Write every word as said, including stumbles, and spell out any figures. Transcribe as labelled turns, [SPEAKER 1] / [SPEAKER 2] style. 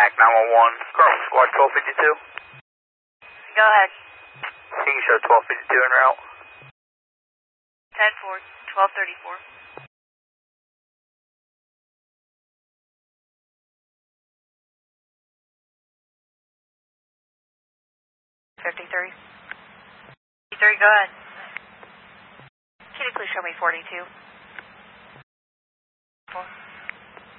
[SPEAKER 1] Mac nine one one, Carl Squad twelve fifty-two.
[SPEAKER 2] Go ahead.
[SPEAKER 1] You can show twelve fifty-two en route.
[SPEAKER 2] ten four, twelve thirty-four. fifty-three. fifty-three, go ahead. Can you please show me forty-two? Four.